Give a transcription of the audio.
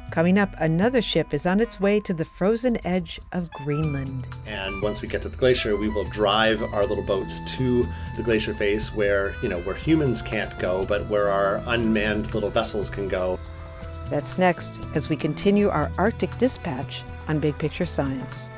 Coming up, another ship is on its way to the frozen edge of Greenland. And once we get to the glacier, we will drive our little boats to the glacier face where humans can't go, but where our unmanned little vessels can go. That's next as we continue our Arctic dispatch on Big Picture Science.